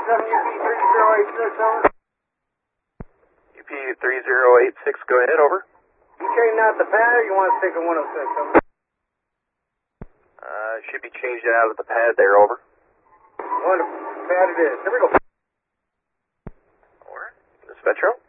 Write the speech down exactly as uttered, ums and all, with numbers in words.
seven, U P three zero eight six, over. U P three zero eight six, go ahead, over. You changing out the pad or you want to stick at one oh six, over? Uh, should be changed out of the pad there, over. Wonderful. Pad it is. Here we go. Over. This Metro.